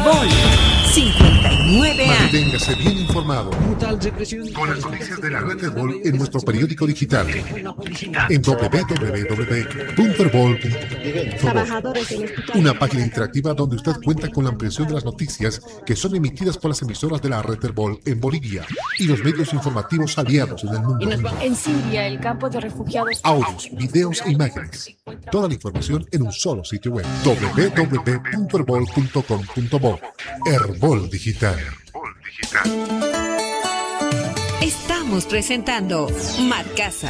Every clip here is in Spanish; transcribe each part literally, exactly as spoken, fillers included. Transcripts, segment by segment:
Herbol, cincuenta y nueve años. Manténgase bien informado con las noticias de la red Herbol en nuestro periódico digital en doble u doble u doble u punto herbol punto com. Una página interactiva donde usted cuenta con la ampliación de las noticias que son emitidas por las emisoras de la red Herbol en Bolivia y los medios informativos aliados en el mundo. En Siria, el campo de refugiados. Audios, videos e imágenes. Toda la información en un solo sitio web. doble u doble u doble u punto herbol punto com punto bo. Herbol Digital. Estamos presentando Marcasa.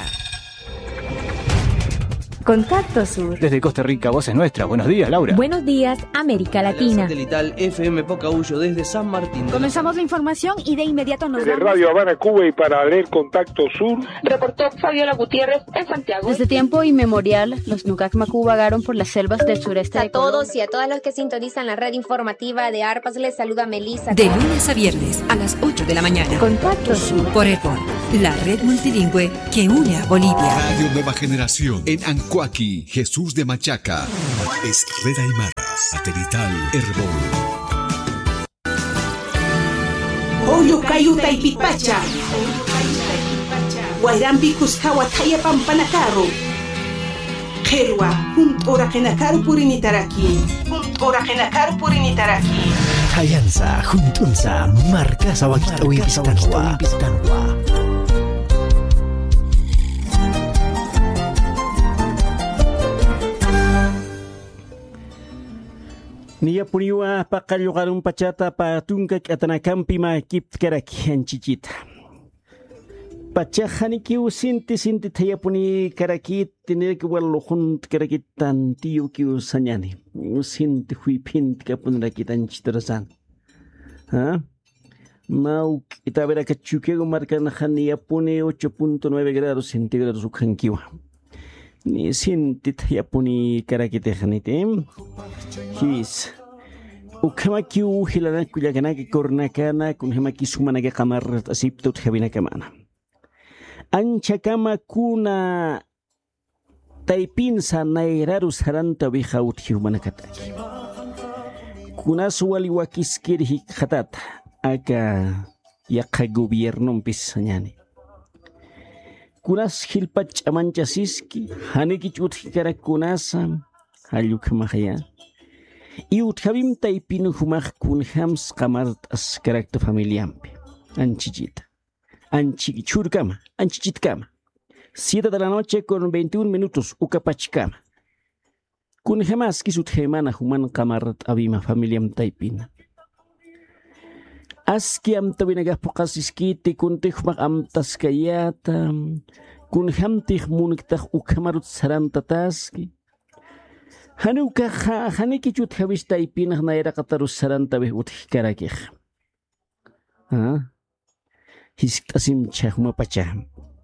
Contacto Sur. Desde Costa Rica, voz es nuestra. Buenos días, Laura. Buenos días, América Latina. Satelital F M Pocahuyo desde San Martín. Comenzamos la información y de inmediato nos Desde vamos. Radio Habana, Cuba y para leer Contacto Sur. Reportó Fabiola Gutiérrez en Santiago. Desde tiempo inmemorial, los Nucacmacú vagaron por las selvas del sureste de A todos y a todas los que sintonizan la red informativa de ARPAS les saluda Melissa. De lunes a viernes a las ocho de la mañana. Contacto Sur. Por Herbol, la red multilingüe que une a Bolivia. Radio Nueva Generación en Ancuaqui, Jesús de Machaca. Es Red Aymara, Satelital Herbol. Oyo Cayuta y Pipacha. Guayrambi Cuscawa Taya Pampanacaro. Jerwa, Hunt Ora Genacaro Purinitaraki. Hunt Ora Genacaro Purinitaraki. Hayansa, Juntunza, Marcasa Wakistawipistanwa. Niya puniwa pakayukarong pachata patungkak atanakampi makip karak hanchichita. Pachahanikiu sinti sinti taya puni karakit tinik walohun karakit tantiyo kiu sanyani. Sinti huipint kapun rakitan chitarasan. Ha? Mau kita vera kachukego marcan hania pone ocho punto nueve grados centígrados ukhankiwa. Ni sinti taya puni karakite hanite. His ukhamaki uhilana kuyagana ke kornakana kunhamaki sumana ke kamar asiptot habina kamana ancha kama kuna taipin sanairaru saranta bihaut humana kataki kuna suwali wakiskir hikhatat aka yaqa gobierno pisanyani kunas hilpach amancha siski haniki chut hikara kunasa halukhamaya y utjabim taipinu humaj kun hams kamart as karakter familiampe anchichita anchichurkama anchichitkama siete de la noche con veintiún minutos ukapachkama kun hemas kisut hemana human kamart abima familiam taipina askiam tabinaga pokasiskiti kun tihmak am taskayata kun hamtih muniktak ukamarut sarantataski Hanuka haniki chut habista ipinah naira katarus saranta beh uthi karakih. Ha? Hisktasim chahma pachah.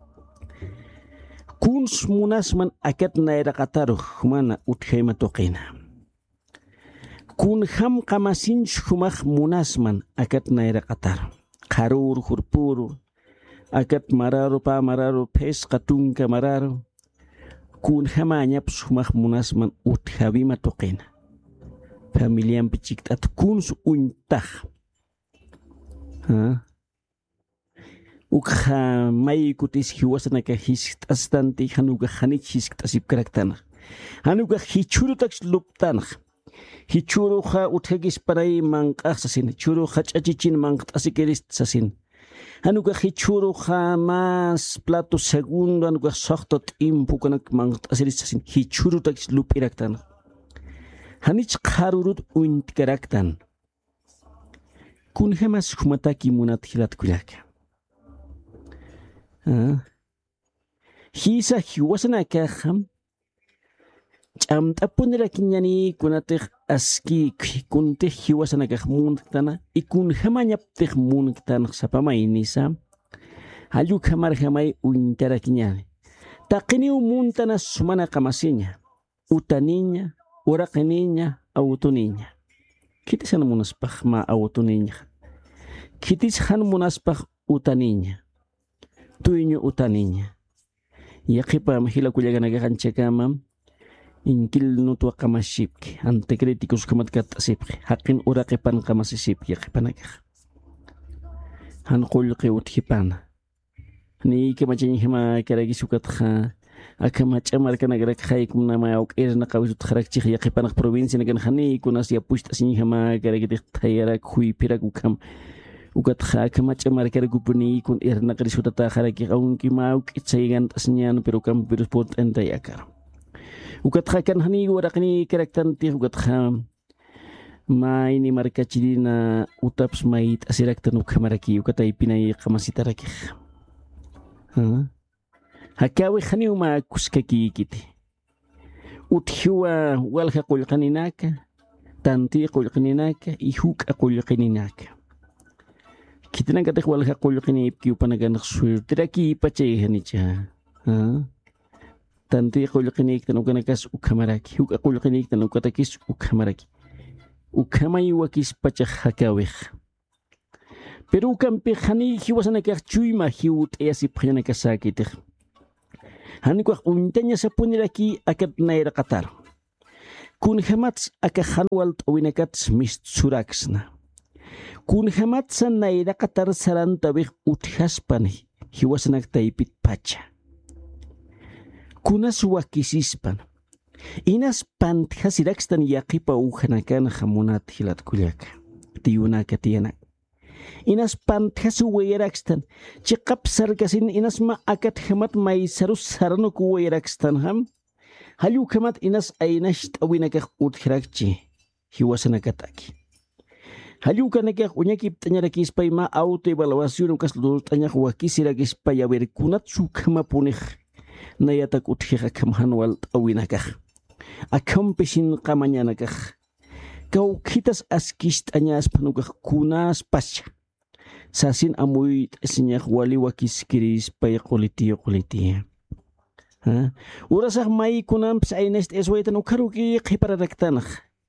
Kuns munasman akat naira kataruh mana uthema toqina. Kun ham kamasin shumah munasman akat naira katar. Karur hurpuru akat mararu pa mararu pes katunka mararu. Kun hamanya psumah munasman uthabima toqina familiam pechiktat kuns untah ha ukha mai kutis hiwasana ka hist astanti hanuga hanich hist asip karaktana hanuga hichurutak luptana hichuru kha uthegis parai manqasasin churu khachachichin manqasikeris sasin Hanuka hichuru jamás plato segundo anuka sohtot impukanak mangt asirisasin hichuru takis lupiraktan. Hanich karurut uint karaktan. Kun hemas humataki munat hilat kulaka. Hisa hiwasana kaham. Cham tapunira kinyani kunatek aski kunte hiwasana kahmun tana ikun hamanyap tehmun tan sapama inisa halu kamar hamai untara kinyani taqini umuntana sumana kamasinya utaninya uraqininya awutuninya kitis han munaspakh ma awutuninya kitis han munaspakh utaninya tuinyo utaninya yaqipa mahila kulyagana kanchakama Inkil nutua kamashipki antekriticus kamat katasipki hakin uraqipan kamasisipki qipanakaq han qulqi uthipana ni kemachin hima karagi sukatqa akamacha markanagrak khaykum nama auk erna qawisut kharakchi yaqipanaq provincia nagan hani kunas ya pushta sin hima karagi tayara khui pirak ukam ukat kha kamacha markaragu puni kun erna qarisutata kharaki aunki mauk itsayan tasnyan perukam virus pot entayakar ukat kha kan hani warakni karaktan ti ukat kha mai ni marka chidina utaps mait asirak tanu kamaraki ukat ay pinay kamasitaraki ha hakawi khani uma kuskaki kiti uthiwa walha qulqaninaka tanti qulqaninaka ihuk qulqaninaka kitina katik walha qulqani ipki upanagan surtiraki pache hanicha ha tanti qulqinik tanukanakas ukamaraki huk qulqinik tanukatakis ukamaraki ukamay wakis pacha hakawih pero kampi khani hiwasanaka chuyma hiut esip khanaka sakitih hani kwa untanya sapuniraki akat naira qatar kun hamats aka khanwal tawinakat misturaksna kun hamats naira qatar saran tabih uthaspani hiwasanak taipit pacha kunas wakisispan inas pant hasirakstan yaqipa uhanakan hamunat hilat kulyaka tiyunaka tiyanak inas pant hasu wayrakstan chiqap sarkasin inas ma akat hamat may sarus sarno ku wayrakstan ham halu kamat inas aynash tawinaka uthirakchi hiwasanakataki halu kanaka unyakip tanyaraki ispay ma auto evaluación kas dul tanya wakisirakis payawer kunat sukama punih nayatak uthiqa kamhanwal tawinakaq akampishin qamanyanakaq kawkitas askisht añas panukaq kunas pascha sasin amuy siñaq wali wakiskiris pay qolitiyo qolitiya ha urasaq may kunamps aynest eswaytan ukaruki qhipararaqtanaq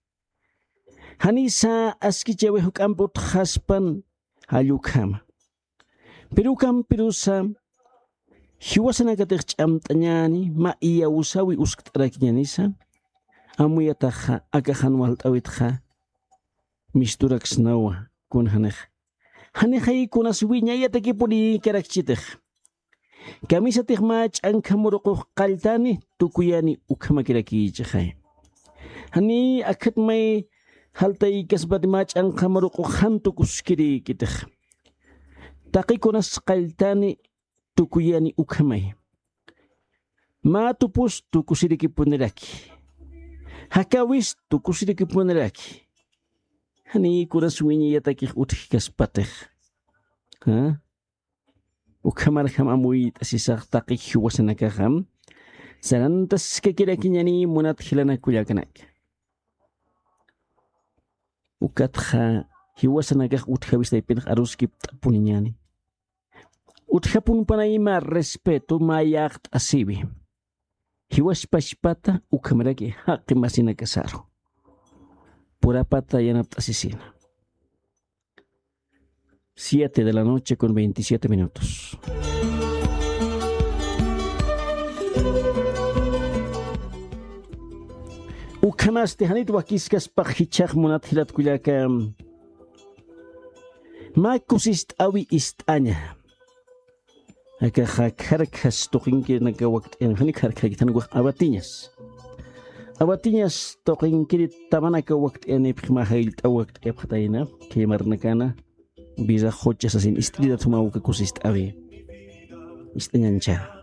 hanisa askichewe hukamput khaspan halukama perukam perusa hiwasanakatik ch'amt'añani ma iya usawi uskatarakiñanisa amuyataqa akahanwal t'awitqa misturaksnawa kun haneq haneqay kunas wiñayatakipuri karakchitiq kamisatiq ma ch'ankamuruquq qalltani tukuyani ukhamakirakichaqay hani akat may haltay kasbati ma ch'ankamuruquq hantukuskirikitiq taqi kunas qalltani tukuyani ukhamay ma tupus tukusiriki puneraki hakawis tukusiriki puneraki hani kuras wiñi yatakik uthikas patih ha ukhamar kham amuy tasisaq taqik huwasanaka kham sanantas kakirakiñani munat khilana kuyakanak ukatha hiwasanaka uthawis taypin aruskip tapuniñani uthapun panayma respeto mayaqt asibi hiwaspashpata ukhamaraki haqi masina kasaro purapata yanapta asisina siete de la noche con veintisiete minutos ukhamaste hanit wakiskas pakhichaq munat hilat kullaka ma kusist awi istaña aka kharkas toqinki naka waqt en hani kharkaki tan waqt abatiñas abatiñas toqinki tamanaka waqt en ipkhma hayl tawaqt ephtayna kemarnakana biza khochas asin istrida tuma uka kusist awi istañancha